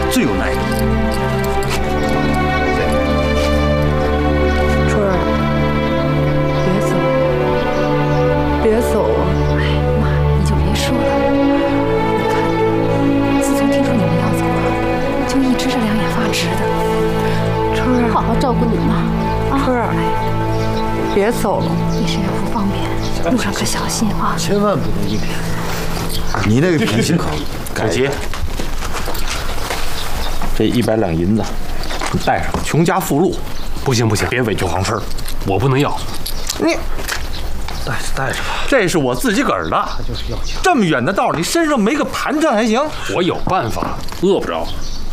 最有耐力。 春儿，别走啊！ 哎妈，你就别说了。你看，自从听说你们要走了，就一直这两眼发直的。 春儿， 好好照顾你妈啊！ 春儿，别走了， 你身上不方便，路上可小心啊！ 千万不能硬。你那个脾气可改结。这100两银子，你带上，穷家富路。 不行， 别委屈黄春儿， 我不能要。 你带着吧。 这是我自己个儿的， 就是要钱。 这么远的道，你身上没个盘缠还行？ 我有办法，饿不着。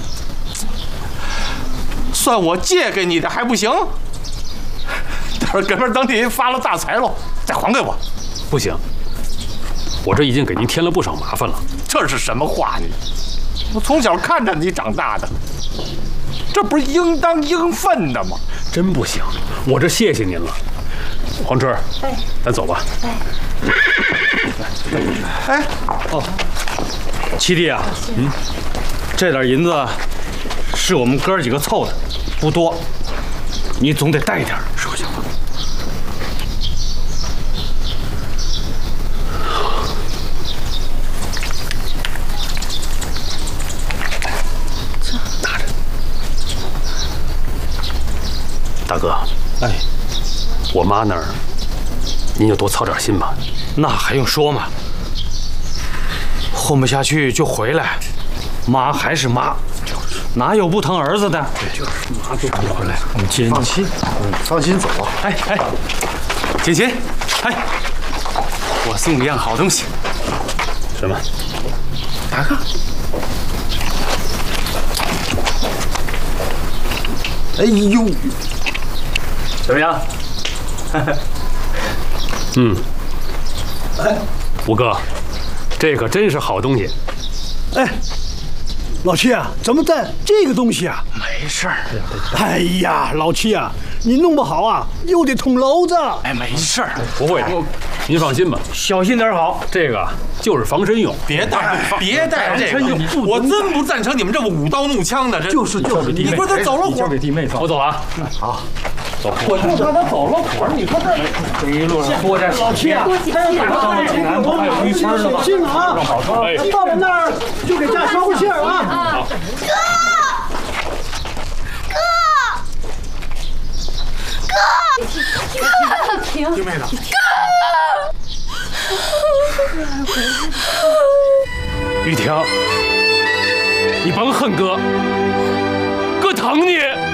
算我借给你的还不行？待会儿哥们儿等你发了大财喽，再还给我。 不行，我这已经给您添了不少麻烦了。 这是什么话你？我从小看着你长大的，这不是应当应分的吗？ 真不行，我这谢谢您了，黄春儿，咱走吧。 哎， 七弟啊，这点银子是我们哥几个凑的，不多，你总得带一点，是不行吗？ 拿着。大哥， 哎， 我妈那儿，您就多操点心吧。 那还用说吗？混不下去就回来，妈还是妈，哪有不疼儿子的？ 就是妈就不回来。 我们接你。 放心走啊。 哎，锦琴，哎，我送你样好东西。什么？ 大哥。哎呦， 怎么样？吴哥，这可真是好东西。 哎，老七啊，怎么带这个东西啊？ 没事儿。 哎呀，老七啊，你弄不好啊，又得捅娄子。 哎，没事儿， 不会的，您放心吧， 小心点好。 这个就是防身用。 别带这个，我真不赞成你们这么舞刀弄枪的。 就是， 你不是他走了火？ 给弟妹走。 我走了啊。 好。 我就怕他走了火，你说这一路上多点老七啊， 还有鱼丝呢吧？ 信了啊！到了那儿就给家捎个信儿啊！ 停！ 弟妹子， 玉婷，你甭恨哥，哥疼你。